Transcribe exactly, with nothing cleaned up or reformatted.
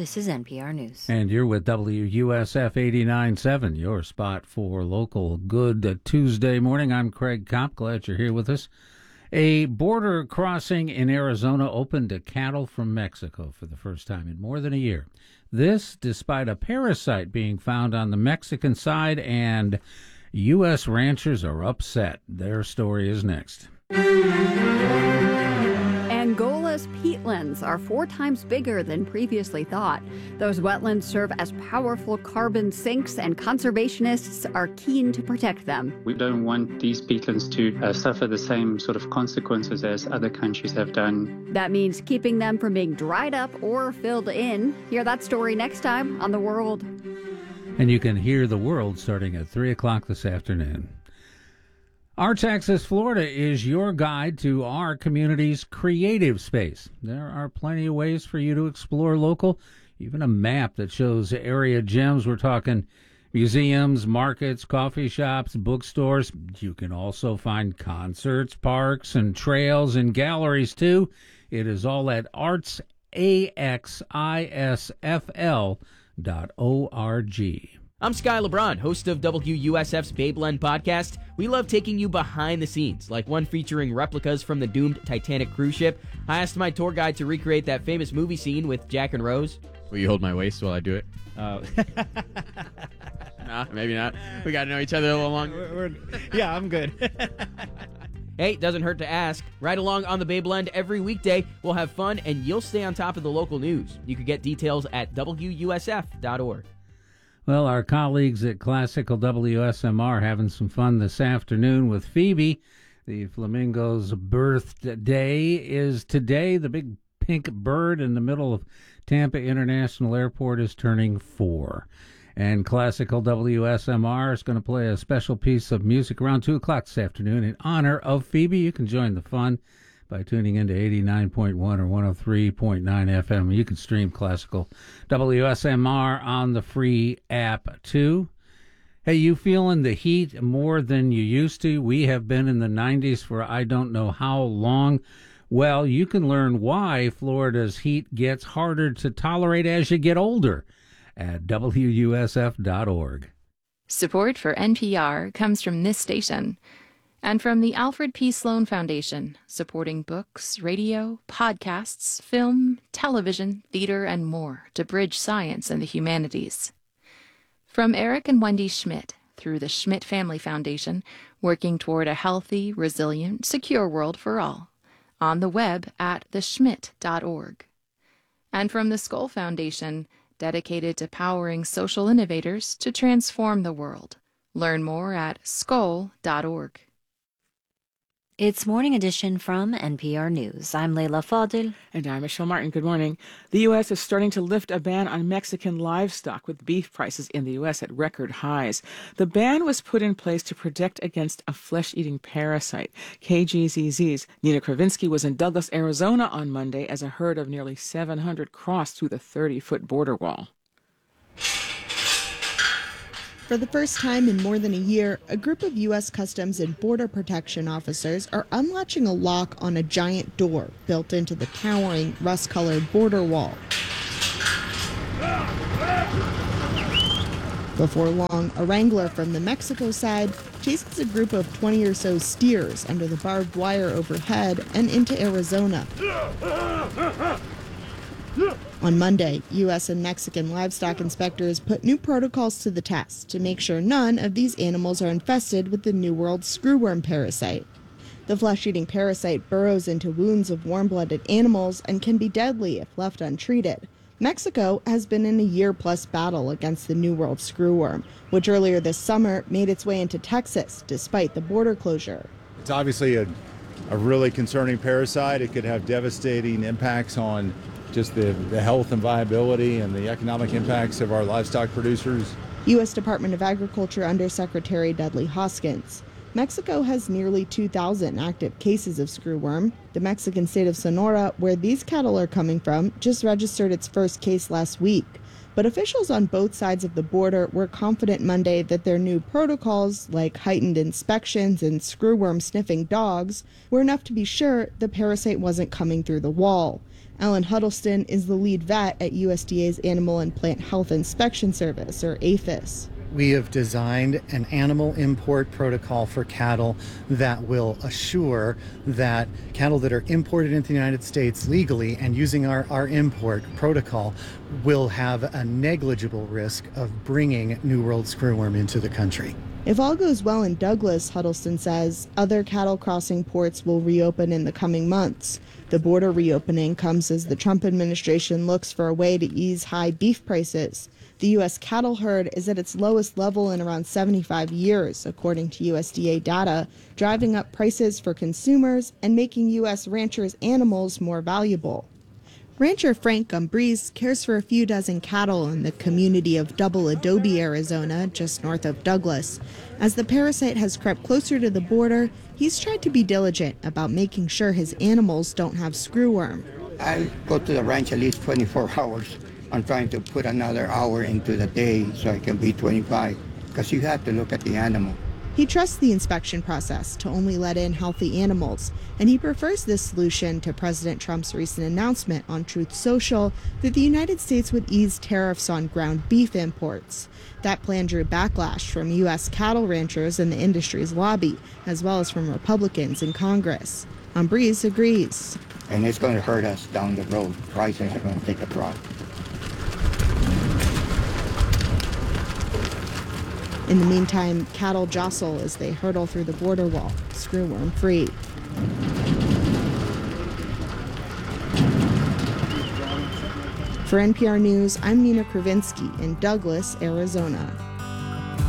This is N P R News. And you're with W U S F eighty-nine point seven, your spot for local good Tuesday morning. I'm Craig Kopp. Glad you're here with us. A border crossing in Arizona opened to cattle from Mexico for the first time in more than a year. This despite a parasite being found on the Mexican side, and U S ranchers are upset. Their story is next. Angola's peatlands are four times bigger than previously thought. Those wetlands serve as powerful carbon sinks, and conservationists are keen to protect them. We don't want these peatlands to uh, suffer the same sort of consequences as other countries have done. That means keeping them from being dried up or filled in. Hear that story next time on The World. And you can hear The World starting at three o'clock this afternoon. Our Texas, Florida is your guide to our community's creative space. There are plenty of ways for you to explore local, even a map that shows area gems. We're talking museums, markets, coffee shops, bookstores. You can also find concerts, parks, and trails and galleries, too. It is all at arts axisfl dot org. I'm Sky LeBron, host of W U S F's Babeland podcast. We love taking you behind the scenes, like one featuring replicas from the doomed Titanic cruise ship. I asked my tour guide to recreate that famous movie scene with Jack and Rose. Will you hold my waist while I do it? Uh, nah, maybe not. We got to know each other a little longer. We're, we're, yeah, I'm good. Hey, doesn't hurt to ask. Right along on the Babeland every weekday. We'll have fun, and you'll stay on top of the local news. You can get details at W U S F dot org. Well, our colleagues at Classical W S M R having some fun this afternoon with Phoebe. The flamingo's birthday is today. The big pink bird in the middle of Tampa International Airport is turning four. And Classical W S M R is going to play a special piece of music around two o'clock this afternoon in honor of Phoebe. You can join the fun by tuning into eighty-nine point one or one oh three point nine F M. You can stream Classical W S M R on the free app, too. Hey, you feeling the heat more than you used to? We have been in the nineties for I don't know how long. Well, you can learn why Florida's heat gets harder to tolerate as you get older at W U S F dot org. Support for N P R comes from this station and from the Alfred P. Sloan Foundation, supporting books, radio, podcasts, film, television, theater, and more to bridge science and the humanities. From Eric and Wendy Schmidt, through the Schmidt Family Foundation, working toward a healthy, resilient, secure world for all. On the web at the schmidt dot org. And from the Skoll Foundation, dedicated to powering social innovators to transform the world. Learn more at skoll dot org. It's Morning Edition from N P R News. I'm Leila Fadil. And I'm Michelle Martin. Good morning. The U S is starting to lift a ban on Mexican livestock, with beef prices in the U S at record highs. The ban was put in place to protect against a flesh-eating parasite. K G Z Z's Nina Kravinsky was in Douglas, Arizona on Monday as a herd of nearly seven hundred crossed through the thirty-foot border wall. For the first time in more than a year, a group of U S Customs and Border Protection officers are unlatching a lock on a giant door built into the towering, rust-colored border wall. Before long, a wrangler from the Mexico side chases a group of twenty or so steers under the barbed wire overhead and into Arizona. On Monday, U S and Mexican livestock inspectors put new protocols to the test to make sure none of these animals are infested with the New World screwworm parasite. The flesh-eating parasite burrows into wounds of warm-blooded animals and can be deadly if left untreated. Mexico has been in a year-plus battle against the New World screwworm, which earlier this summer made its way into Texas despite the border closure. It's obviously a, a really concerning parasite. It could have devastating impacts on just the, the health and viability and the economic impacts of our livestock producers. U S Department of Agriculture Undersecretary Dudley Hoskins. Mexico has nearly two thousand active cases of screwworm. The Mexican state of Sonora, where these cattle are coming from, just registered its first case last week. But officials on both sides of the border were confident Monday that their new protocols, like heightened inspections and screwworm-sniffing dogs, were enough to be sure the parasite wasn't coming through the wall. Ellen Huddleston is the lead vet at U S D A's Animal and Plant Health Inspection Service, or APHIS. We have designed an animal import protocol for cattle that will assure that cattle that are imported into the United States legally and using our, our import protocol will have a negligible risk of bringing New World screwworm into the country. If all goes well in Douglas, Huddleston says, other cattle crossing ports will reopen in the coming months. The border reopening comes as the Trump administration looks for a way to ease high beef prices. The U S cattle herd is at its lowest level in around seventy-five years, according to U S D A data, driving up prices for consumers and making U S ranchers' animals more valuable. Rancher Frank Gumbrese cares for a few dozen cattle in the community of Double Adobe, Arizona, just north of Douglas. As the parasite has crept closer to the border, he's tried to be diligent about making sure his animals don't have screwworm. I go to the ranch at least twenty-four hours. I'm trying to put another hour into the day so I can be twenty-five, because you have to look at the animal. He trusts the inspection process to only let in healthy animals, and he prefers this solution to President Trump's recent announcement on Truth Social that the United States would ease tariffs on ground beef imports. That plan drew backlash from U S cattle ranchers and the industry's lobby, as well as from Republicans in Congress. Gumbrese agrees. And it's going to hurt us down the road. Prices are going to take a drop. In the meantime, cattle jostle as they hurtle through the border wall, screwworm free. For N P R News, I'm Nina Kravinsky in Douglas, Arizona.